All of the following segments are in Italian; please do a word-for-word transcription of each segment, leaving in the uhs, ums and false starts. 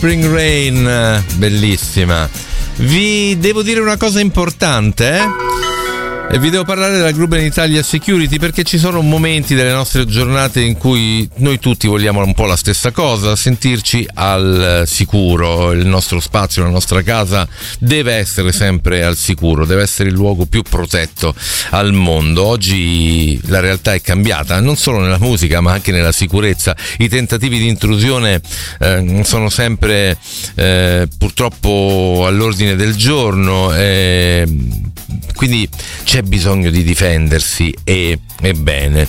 Spring Rain, bellissima. Vi devo dire una cosa importante, eh? E vi devo parlare della Gruben Italia Security, perché ci sono momenti delle nostre giornate in cui noi tutti vogliamo un po' la stessa cosa, sentirci al sicuro. Il nostro spazio, la nostra casa deve essere sempre al sicuro, deve essere il luogo più protetto al mondo. Oggi la realtà è cambiata, non solo nella musica ma anche nella sicurezza. I tentativi di intrusione eh, sono sempre eh, purtroppo all'ordine del giorno, eh, quindi c'è bisogno di difendersi e, e bene,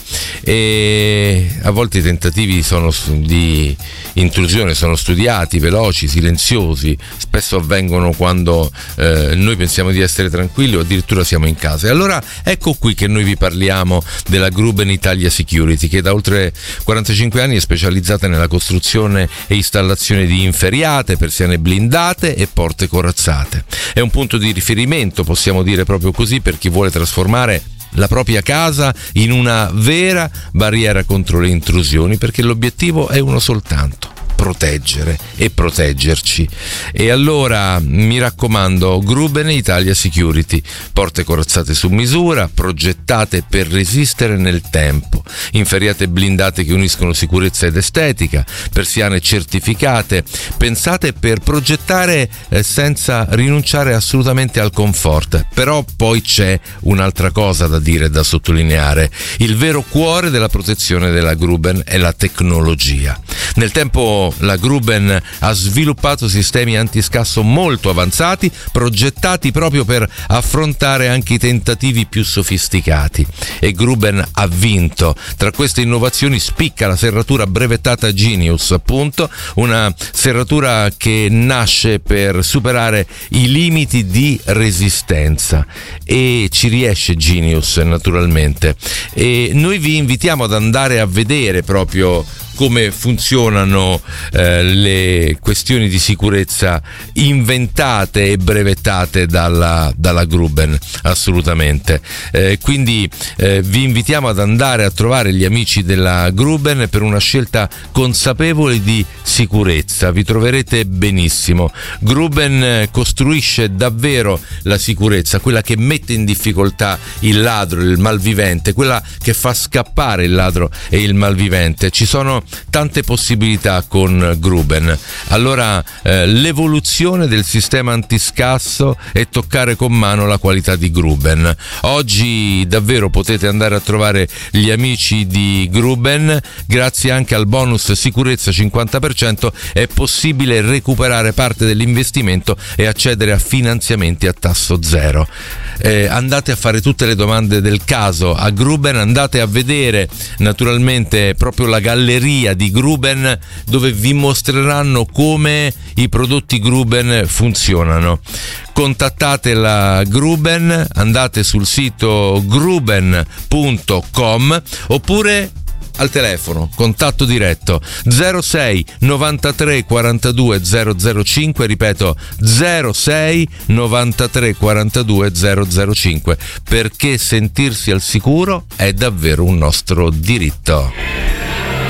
e a volte i tentativi sono di intrusione sono studiati, veloci, silenziosi, spesso avvengono quando eh, noi pensiamo di essere tranquilli o addirittura siamo in casa. E allora ecco qui che noi vi parliamo della Gruben Italia Security, che da oltre quarantacinque anni è specializzata nella costruzione e installazione di inferriate, persiane blindate e porte corazzate. È un punto di riferimento, possiamo dire proprio così, per chi vuole trasformare la propria casa in una vera barriera contro le intrusioni, perché l'obiettivo è uno soltanto: proteggere e proteggerci. E allora mi raccomando, Gruben Italia Security, porte corazzate su misura, progettate per resistere nel tempo, inferriate blindate che uniscono sicurezza ed estetica, persiane certificate, pensate per progettare eh, senza rinunciare assolutamente al comfort. Però poi c'è un'altra cosa da dire e da sottolineare: il vero cuore della protezione della Gruben è la tecnologia. Nel tempo la Gruben ha sviluppato sistemi antiscasso molto avanzati, progettati proprio per affrontare anche i tentativi più sofisticati, e Gruben ha vinto. Tra queste innovazioni spicca la serratura brevettata Genius, appunto, una serratura che nasce per superare i limiti di resistenza, e ci riesce Genius naturalmente. E noi vi invitiamo ad andare a vedere proprio come funzionano eh, le questioni di sicurezza inventate e brevettate dalla, dalla Gruben, assolutamente. Eh, quindi eh, vi invitiamo ad andare a trovare gli amici della Gruben per una scelta consapevole di sicurezza. Vi troverete benissimo. Gruben costruisce davvero la sicurezza, quella che mette in difficoltà il ladro, il malvivente, quella che fa scappare il ladro e il malvivente. Ci sono tante possibilità con Gruben. Allora eh, l'evoluzione del sistema antiscasso è toccare con mano la qualità di Gruben. Oggi davvero potete andare a trovare gli amici di Gruben. Grazie anche al bonus sicurezza cinquanta per cento è possibile recuperare parte dell'investimento e accedere a finanziamenti a tasso zero. Eh, andate a fare tutte le domande del caso a Gruben, andate a vedere naturalmente proprio la galleria di Gruben, dove vi mostreranno come i prodotti Gruben funzionano. Contattate la Gruben, andate sul sito gruben punto com oppure al telefono, contatto diretto zero sei novantatré quarantadue zero zero cinque, ripeto zero sei novantatré quarantadue zero zero cinque, perché sentirsi al sicuro è davvero un nostro diritto.